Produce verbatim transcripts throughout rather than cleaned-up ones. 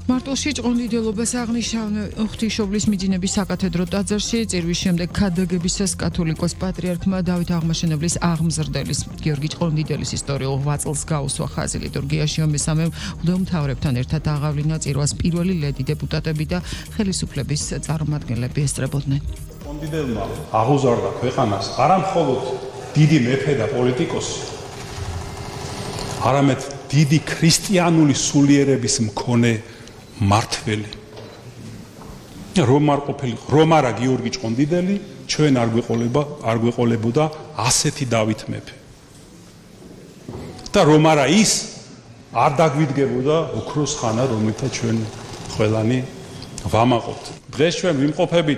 მარტვილში ჭყონდიდელობას აღნიშნავენ ღვთისმშობლის მიძინების საკათედრო ტაძარში წირვის შემდეგ ქადაგებისას კათოლიკოს პატრიარქმა დავით აღმაშენებლის აღმზრდელის გიორგი ჭყონდიდელის ისტორიულ ღვაწლს გაუსვა ხაზი ლიტურგიაში მესამე მღვდელმთავრებთან ერთად აღავლინა წირვას პირველი ლედი დეპუტატები და ხელისუფლების წარმომადგენლები ესწრებოდნენ. ჭყონდიდელმა აღუზარდა ქვეყანას არა მხოლოდ დიდი მეფე და პოლიტიკოსი, არამედ დიდი ქრისტიანული სულიერების მქონე მართველი. რომარ ყოფილი რომარა გიორგი ჭყონდიდელი ჩვენ არ გვეყოლება არ გვეყოლებოდა ასეთი დავით მეფე. და რომარა ის არ დაგვიდგებოდა ოქროს ხანა, რომელთა ჩვენ ყველანი ვამაყობთ. დღეს ჩვენ ვიმყოფებით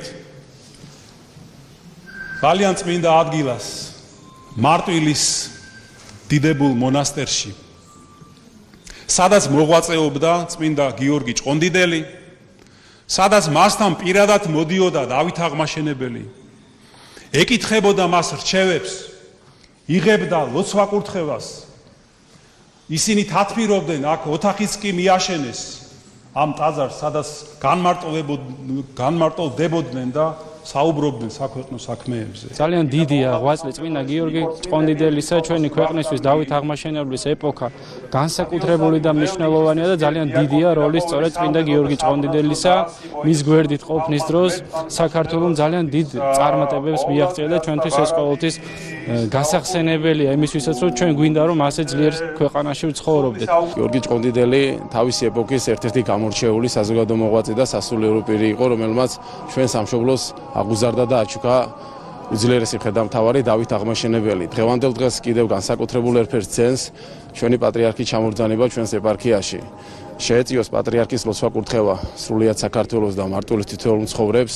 ძალიან წმინდა ადგილას, მარტვილის დიდებულ მონასტერში, სადაც მოღვაწეობდა წმინდა გიორგი ჭყონდიდელი, სადაც მასთან პირადად მოდიოდა დავით აღმაშენებელი, ეკითხებოდა მას რჩევებს, იღებდა ლოცვა-კურთხევას. ისინი თათბირობდნენ, აქ ოთახიც კი მიაშენეს ამ ტაძარს, სადაც განმარტოვდებოდნენ და საუბრობდნენ საქვეყნო საქმეებზე. ძალიან დიდია ღვაწლი წმინდა გიორგი ჭყონდიდელისა ჩვენი ქვეყნისთვის დავით აღმაშენებლის ეპოქა განსაკუთრებული და მნიშვნელოვანია და ძალიან დიდია როლი სწორედ წმინდა გიორგი ჭყონდიდელისა მის გვერდით ყოფნის დროს საქართველოს ძალიან დიდ წარმატებებს მიაღწია და ჩვენთვის ეს ყოველთვის გასახსენებელია იმისთვისაც რომ ჩვენ გვინდა რომ ასე ძლიერ ქვეყანაში ვცხოვრობდეთ. გიორგი ჭყონდიდელი თავისი ეპოქის ერთ-ერთი გამორჩეული საზოგადო მოღვაწე და სასულიერო პირი იყო, რომელმაც ჩვენ სამშობლოს აღუზარდა და აჩუქა უძლიერესი მხედართმთავარი დავით აღმაშენებელი. დღევანდელ დღეს კიდევ განსაკუთრებულ ერთ-ერთ ძენს ჩვენი პატრიარქის ჩამორთმევა ჩვენს ეპარქიაში. შეეწიოს პატრიარქის ლოცვა-კურთხევა სრულიად საქართველოს და მარტვილის თითოეულ მცხოვრებს.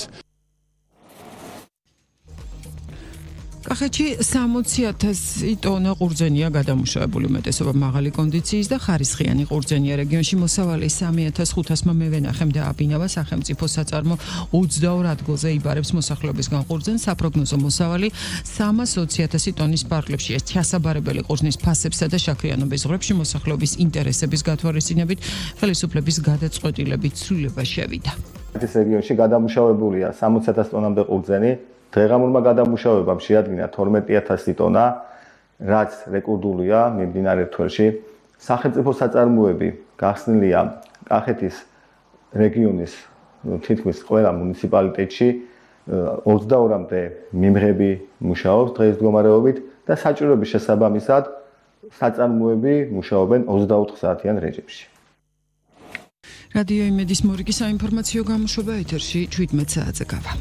კახეთში სამოცი ათასი ტონა ყურძენია გადამუშავებული, უმეტესობა მაღალი კონდიციის და ხარისხიანი ყურძენია. რეგიონში მოსავალი სამი ათას ხუთასმა მევენახემ დააბინავა. სახელმწიფო საწარმო ოცდაორ ადგილზე იბარებს მოსახლეობისგან ყურძენს. საპროგნოზო მოსავალი სამას ოცი ათასი ტონის პარკლებში. ეს ჩასაბარებელი ყურძნის ფასებსა და შაქრიანობის ზღვრებში მოსახლეობის ინტერესების გათვალისწინებით ხელისუფლების გადაწყვეტილებით ცვლილება შევიდა. ეს რეგიონში გადამუშავებულია სამოცი ათას ტონამდე ყურძენი. დღეღამურმა გადამუშავებამ შეადგინა თორმეტი ათასი ტონა, რაც რეკორდულია მიმდინარე თვეში. სახელმწიფო საწარმოები გახსნილია კახეთის რეგიონის თითქმის ყველა მუნიციპალიტეტში, ოცდაორამდე მიმღები მუშაობს დღეს მდგომარეობით და საჭიროების შესაბამისად საწარმოები მუშაობენ ოცდაოთხ საათიან რეჟიმში. რადიო იმედის მორიგი საინფორმაციო გამოშვება ეთერში შვიდმეტ საათზე გავა.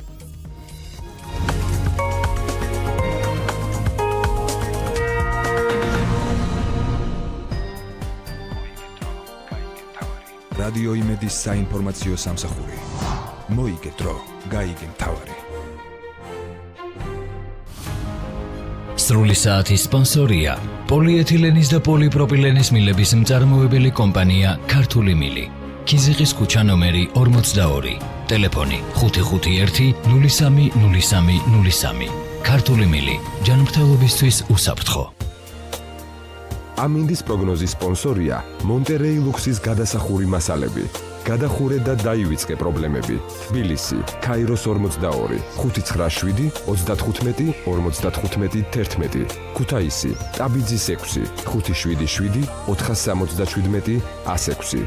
რადიო იმედის საინფორმაციო სამსახური. მოიგე დრო, გაიგე მთავარი. სრული საათის სპონსორია პოლიეთილენის და პოლიპროპილენის მილების მწარმოებელი კომპანია ქართული მილი. ქიზიყის ქუჩა ნომერი ორმოცდაორი. ტელეფონი ხუთი ხუთი ერთი ნული სამი ნული სამი ნული სამი. ქართული მილი. ჯანმრთელობისთვის უსაფრთხო. ამინდის პროგნოზის სპონსორია მონტერეი ლუქსის გადასახური მასალები. გადახურე და დაივიწყე პრობლემები. თბილისი, ქაიროს ორმოცდაორი, ხუთი ცხრა შვიდი ოცდათხუთმეტი ორმოცდათხუთმეტი თერთმეტი. ქუთაისი, ტაბიძის ექვსი, ხუთი შვიდი შვიდი ოთხას სამოცდაშვიდმეტი ასექვსი.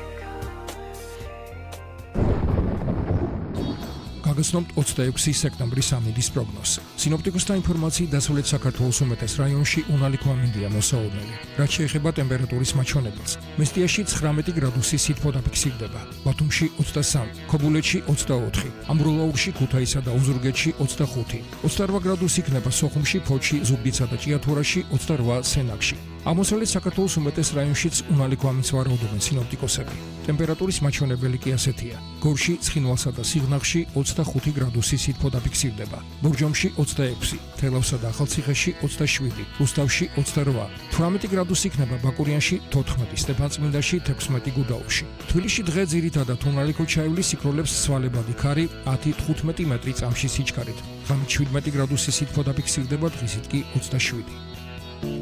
გაგაცნობთ ოცდაექვსი სექტემბრის ამინდის პროგნოზს. სინოპტიკოსთა ინფორმაციით დასავლეთ საქართველოს უმეტეს რაიონში უნალიქ ამინდია მოსაუბნელი. რაც შეეხება ტემპერატურის მაჩვენებელს, მესტიაში ცხრამეტი გრადუსი სითბო დაფიქსირდება, ბათუმში ოცდასამი, ქობულეთში ოცდაოთხი, ამბროლაურში, ქუთაისსა და ოზურგეთში ოცდახუთი, ოცდარვა გრადუსი იქნება სოხუმში, ფოთში, ზუგდიდსა და ჭიათურაში, ოცდარვა სენაკში. აღმოსავლეთ საქართველოს უმეტეს რაიონშიც უნალიქ ამინდს ვარაუდობენ სინოპტიკოსები. ტემპერატურის მაჩვენებელი კი ასეთია: გორში, ცხინვალსა და სიღნაღში ოცდახუთი გრადუსი სითბო დაფიქსირდება, ბურჯომში ოცდაექვსი, თელავსა და ახალციხეში ოცდაშვიდი, რუსთავში ოცდარვა, თვრამეტი გრადუსი იქნება ბაკურიანში, თოთხმეტი, სტეფანწმინდაში, თექვსმეტი გუდაუთში. თბილისში დღე ძირითადად უნალიქო ჩაივლის სიკვდილებს სვალებადი ქარი ათი თხუთმეტი მეტრი წამში სიჩქარით. ღამით შვიდმეტი გრადუსი სითბო დაფიქსირდება, დღისით კი ოცდაშვიდი.